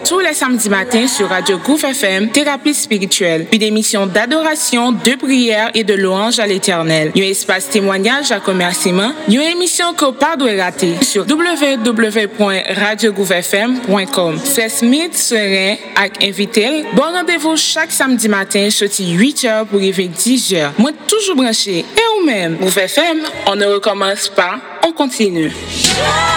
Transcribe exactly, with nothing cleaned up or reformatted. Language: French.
tous les samedis matins sur Radio Gouffre F M, Thérapie spirituelle, une émission d'adoration, de prière et de louange à l'Éternel. Un espace témoignage à commerciement, une émission que pas doit rater sur w w w point radio gouv f m point com. C'est Smith serein avec invité. Bon rendez-vous chaque samedi matin, sorti huit heures pour arriver dix heures. Moi toujours branché. Et ou même, Gouffre F M, on ne recommence pas, on continue.